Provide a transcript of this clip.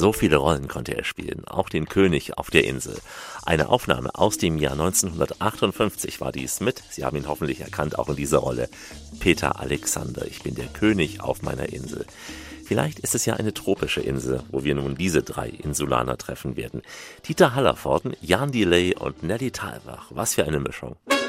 So viele Rollen konnte er spielen, auch den König auf der Insel. Eine Aufnahme aus dem Jahr 1958 war dies mit, Sie haben ihn hoffentlich erkannt, auch in dieser Rolle, Peter Alexander. Ich bin der König auf meiner Insel. Vielleicht ist es ja eine tropische Insel, wo wir nun diese 3 Insulaner treffen werden. Dieter Hallervorden, Jan Delay und Nelly Thalbach. Was für eine Mischung.